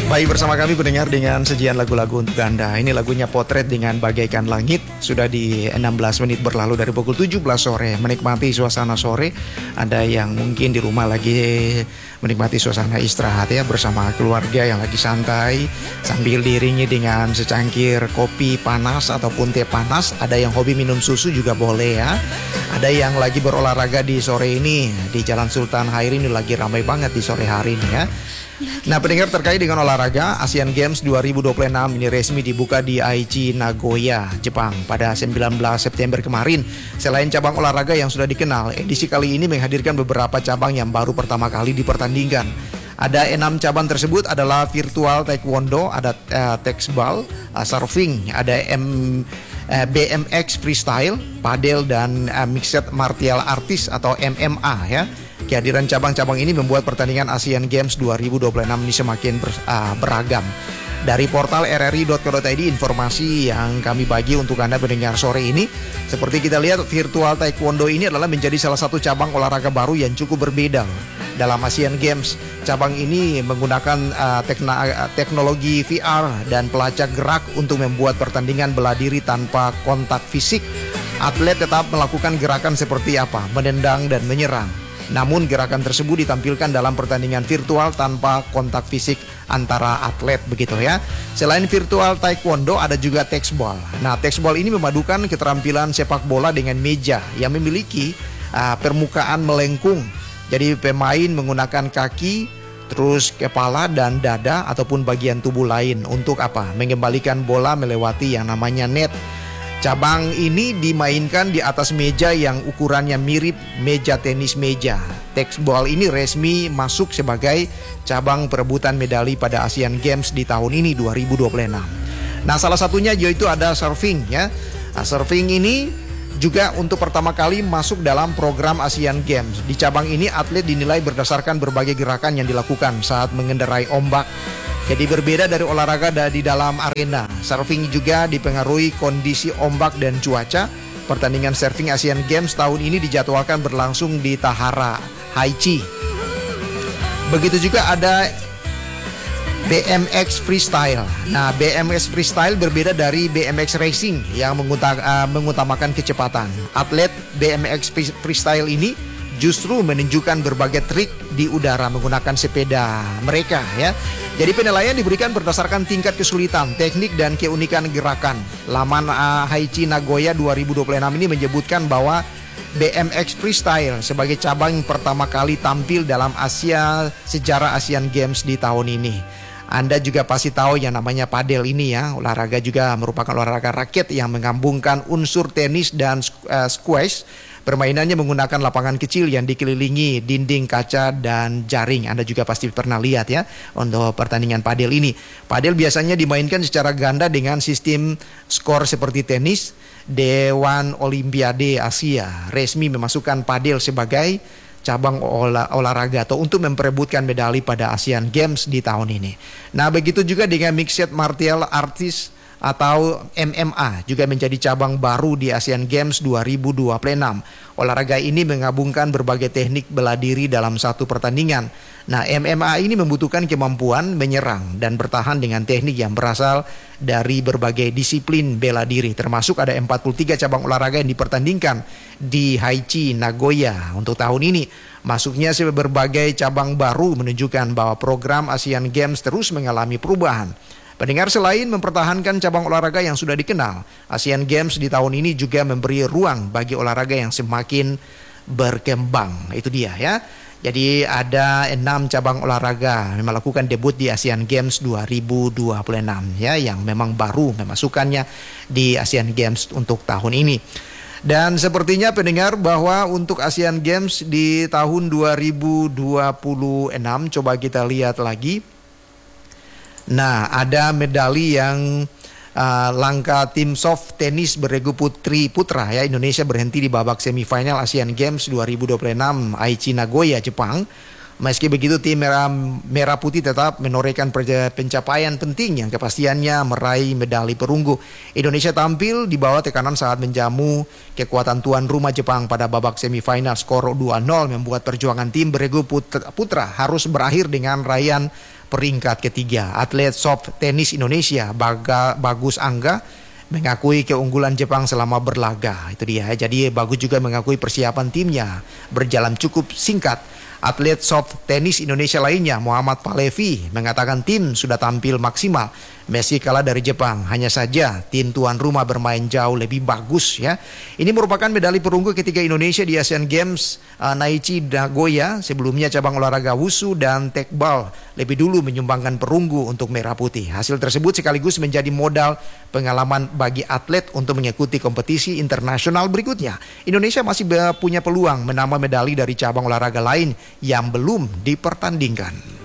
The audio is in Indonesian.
Baik, bersama kami pendengar dengan sajian lagu-lagu untuk Anda. Ini lagunya Potret dengan Bagaikan Langit. Sudah di 16 menit berlalu dari pukul 17 sore. Menikmati suasana sore. Ada yang mungkin di rumah lagi menikmati suasana istirahat ya, bersama keluarga yang lagi santai, sambil diiringi dengan secangkir kopi panas ataupun teh panas. Ada yang hobi minum susu juga boleh ya. Ada yang lagi berolahraga di sore ini di Jalan Sultan Hairi, ini lagi ramai banget di sore hari ini ya. Nah, pendengar, terkait dengan olahraga, Asian Games 2026 ini resmi dibuka di Aichi, Nagoya, Jepang pada 19 September kemarin. Selain cabang olahraga yang sudah dikenal, edisi kali ini menghadirkan beberapa cabang yang baru pertama kali dipertandingkan. Ada 6 cabang tersebut adalah virtual taekwondo, ada texball, surfing, ada BMX freestyle, padel, dan mixed martial arts atau MMA ya. Kehadiran cabang-cabang ini membuat pertandingan Asian Games 2026 ini semakin beragam. Dari portal rri.co.id, informasi yang kami bagi untuk Anda pendengar sore ini, seperti kita lihat, virtual taekwondo ini adalah menjadi salah satu cabang olahraga baru yang cukup berbeda dalam Asian Games. Cabang ini menggunakan teknologi VR dan pelacak gerak untuk membuat pertandingan bela diri tanpa kontak fisik. Atlet tetap melakukan gerakan seperti apa, menendang dan menyerang. Namun gerakan tersebut ditampilkan dalam pertandingan virtual tanpa kontak fisik antara atlet, begitu ya. Selain virtual taekwondo, ada juga texball. Nah, texball ini memadukan keterampilan sepak bola dengan meja yang memiliki permukaan melengkung. Jadi pemain menggunakan kaki, terus kepala dan dada ataupun bagian tubuh lain untuk apa? Mengembalikan bola melewati yang namanya net. Cabang ini dimainkan di atas meja yang ukurannya mirip meja tenis meja. Texball ini resmi masuk sebagai cabang perebutan medali pada Asian Games di tahun ini 2026. Nah, salah satunya yaitu ada surfing ya. Nah, surfing ini juga untuk pertama kali masuk dalam program Asian Games. Di cabang ini atlet dinilai berdasarkan berbagai gerakan yang dilakukan saat mengendarai ombak. Jadi berbeda dari olahraga di dalam arena. Surfing juga dipengaruhi kondisi ombak dan cuaca. Pertandingan surfing Asian Games tahun ini dijadwalkan berlangsung di Tahara, Aichi. Begitu juga ada BMX freestyle. Nah, BMX freestyle berbeda dari BMX racing yang mengutamakan kecepatan. Atlet BMX freestyle ini justru menunjukkan berbagai trik di udara menggunakan sepeda mereka ya. Jadi penilaian diberikan berdasarkan tingkat kesulitan, teknik, dan keunikan gerakan. Laman Aichi Nagoya 2026 ini menyebutkan bahwa BMX freestyle sebagai cabang yang pertama kali tampil dalam sejarah Asian Games di tahun ini. Anda juga pasti tahu yang namanya padel ini ya. Olahraga juga merupakan olahraga raket yang menggabungkan unsur tenis dan squash. Permainannya menggunakan lapangan kecil yang dikelilingi dinding kaca dan jaring. Anda juga pasti pernah lihat ya untuk pertandingan padel ini. Padel biasanya dimainkan secara ganda dengan sistem skor seperti tenis. Dewan Olimpiade Asia resmi memasukkan padel sebagai cabang olahraga atau untuk memperebutkan medali pada Asian Games di tahun ini. Nah, begitu juga dengan mixed martial arts atau MMA juga menjadi cabang baru di Asian Games 2026. Olahraga ini menggabungkan berbagai teknik bela diri dalam satu pertandingan. Nah, MMA ini membutuhkan kemampuan menyerang dan bertahan dengan teknik yang berasal dari berbagai disiplin bela diri. Termasuk ada 43 cabang olahraga yang dipertandingkan di Aichi, Nagoya untuk tahun ini. Masuknya berbagai cabang baru menunjukkan bahwa program Asian Games terus mengalami perubahan. Pendengar, selain mempertahankan cabang olahraga yang sudah dikenal, Asian Games di tahun ini juga memberi ruang bagi olahraga yang semakin berkembang. Itu dia ya. Jadi ada 6 cabang olahraga yang melakukan debut di Asian Games 2026 ya, yang memang baru memasukkannya di Asian Games untuk tahun ini. Dan sepertinya pendengar bahwa untuk Asian Games di tahun 2026, coba kita lihat lagi. Nah, ada medali yang langka tim soft tenis beregu putra ya. Indonesia berhenti di babak semifinal Asian Games 2026 Aichi, Nagoya, Jepang. Meski begitu, tim merah putih tetap menorehkan pencapaian penting yang kepastiannya meraih medali perunggu. Indonesia tampil di bawah tekanan saat menjamu kekuatan tuan rumah Jepang pada babak semifinal. Skor 2-0 membuat perjuangan tim beregu putra harus berakhir dengan raihan peringkat ketiga. Atlet soft tenis Indonesia Bagus Angga mengakui keunggulan Jepang selama berlaga. Itu dia. Jadi Bagus juga mengakui persiapan timnya berjalan cukup singkat. Atlet soft tenis Indonesia lainnya Muhammad Palevi mengatakan tim sudah tampil maksimal meski kalah dari Jepang. Hanya saja tim tuan rumah bermain jauh lebih bagus ya. Ini merupakan medali perunggu ketiga Indonesia di Asian Games Naichi Nagoya. Sebelumnya cabang olahraga wushu dan tekbal lebih dulu menyumbangkan perunggu untuk Merah Putih. Hasil tersebut sekaligus menjadi modal pengalaman bagi atlet untuk mengikuti kompetisi internasional berikutnya. Indonesia masih punya peluang menambah medali dari cabang olahraga lain yang belum dipertandingkan.